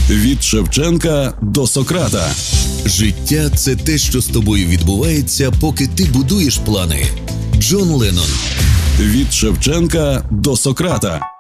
Від Шевченка до Сократа. Життя – це те, що з тобою відбувається, поки ти будуєш плани. Джон Леннон. Від Шевченка до Сократа.